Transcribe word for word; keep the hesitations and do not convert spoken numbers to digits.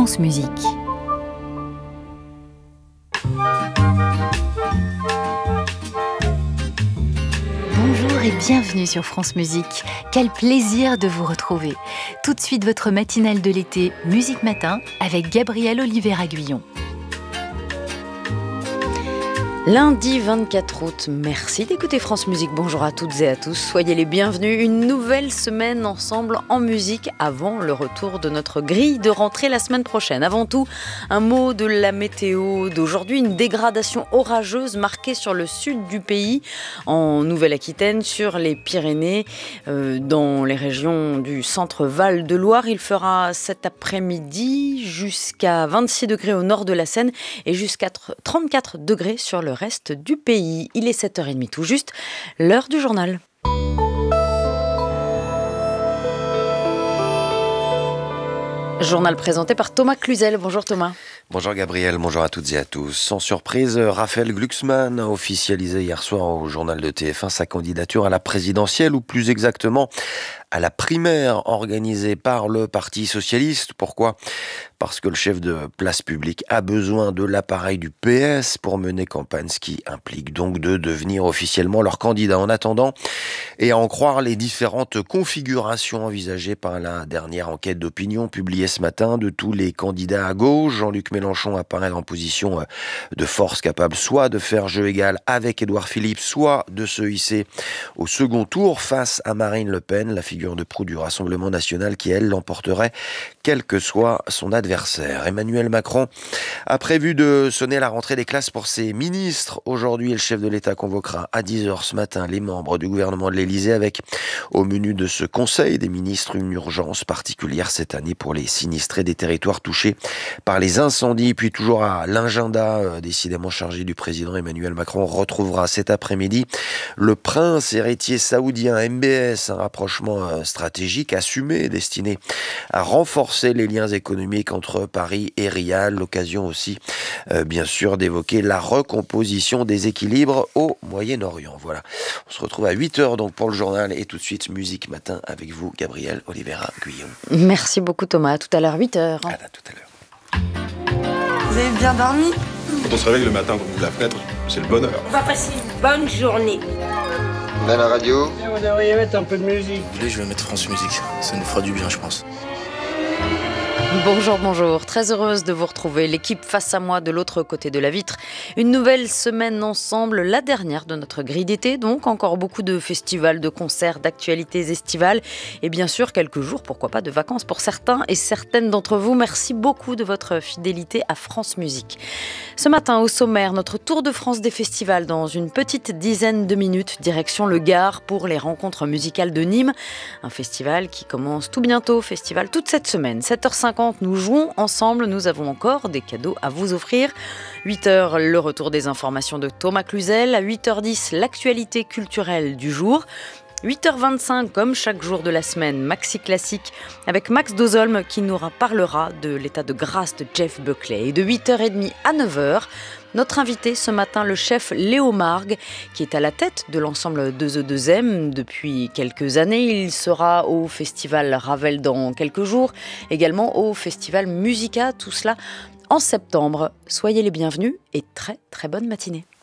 France Musique. Bonjour et bienvenue sur France Musique. Quel plaisir de vous retrouver. Tout de suite votre matinale de l'été, Musique Matin, avec Gabrielle Oliveira-Guyon. Lundi vingt-quatre août, merci d'écouter France Musique. Bonjour à toutes et à tous, soyez les bienvenus. Une nouvelle semaine ensemble en musique avant le retour de notre grille de rentrée la semaine prochaine. Avant tout, un mot de la météo d'aujourd'hui. Une dégradation orageuse marquée sur le sud du pays, en Nouvelle-Aquitaine, sur les Pyrénées, euh, dans les régions du centre Val de Loire. Il fera cet après-midi jusqu'à vingt-six degrés au nord de la Seine et jusqu'à trente-quatre degrés sur le reste du pays. Il est sept heures trente tout juste, l'heure du journal. Journal présenté par Thomas Cluzel. Bonjour Thomas. Bonjour Gabriel, bonjour à toutes et à tous. Sans surprise, Raphaël Glucksmann a officialisé hier soir au journal de T F un sa candidature à la présidentielle, ou plus exactement à la primaire organisée par le Parti socialiste. Pourquoi ? Parce que le chef de Place Publique a besoin de l'appareil du P S pour mener campagne, ce qui implique donc de devenir officiellement leur candidat. En attendant, et à en croire les différentes configurations envisagées par la dernière enquête d'opinion publiée ce matin, de tous les candidats à gauche, Jean-Luc Mélenchon apparaît en position de force capable soit de faire jeu égal avec Édouard Philippe, soit de se hisser au second tour face à Marine Le Pen, la figure de proue du Rassemblement national qui, elle, l'emporterait quel que soit son adversaire. Emmanuel Macron a prévu de sonner la rentrée des classes pour ses ministres. Aujourd'hui, le chef de l'État convoquera à dix heures ce matin les membres du gouvernement de l'Élysée avec, au menu de ce conseil des ministres, une urgence particulière cette année pour les sinistrés des territoires touchés par les incendies. Puis toujours à l'agenda euh, décidément chargé du président Emmanuel Macron, retrouvera cet après-midi le prince héritier saoudien M B S, un rapprochement euh, stratégique assumé destiné à renforcer les liens économiques entre Paris et Riyad. L'occasion aussi, euh, bien sûr, d'évoquer la recomposition des équilibres au Moyen-Orient. Voilà, on se retrouve à huit heures donc pour le journal et tout de suite Musique Matin avec vous, Gabrielle Oliveira-Guyon. Merci beaucoup Thomas, à tout à l'heure, huit heures. À tout à l'heure. Vous avez bien dormi ? Quand on se réveille le matin, qu'on ouvre la fenêtre, c'est le bonheur. On va passer une bonne journée. On a la radio. Vous devriez mettre un peu de musique. Vous voulez, je vais mettre France Musique. Ça nous fera du bien, je pense. Bonjour, bonjour. Très heureuse de vous retrouver. L'équipe face à moi de l'autre côté de la vitre. Une nouvelle semaine ensemble, la dernière de notre grille d'été. Donc encore beaucoup de festivals, de concerts, d'actualités estivales. Et bien sûr, quelques jours, pourquoi pas, de vacances pour certains et certaines d'entre vous. Merci beaucoup de votre fidélité à France Musique. Ce matin, au sommaire, notre tour de France des festivals dans une petite dizaine de minutes. Direction le Gard pour les rencontres musicales de Nîmes. Un festival qui commence tout bientôt. Festival toute cette semaine. sept heures cinquante. Nous jouons ensemble, nous avons encore des cadeaux à vous offrir. huit heures, le retour des informations de Thomas Cluzel. À huit heures dix, l'actualité culturelle du jour. huit heures vingt-cinq, comme chaque jour de la semaine, Maxi Classique avec Max Dozolm qui nous parlera de l'état de grâce de Jeff Buckley. Et de huit heures trente à neuf heures, notre invité ce matin, le chef Léo Margues, qui est à la tête de l'ensemble de The deux M depuis quelques années. Il sera au festival Ravel dans quelques jours, également au festival Musica, tout cela en septembre. Soyez les bienvenus et très très bonne matinée.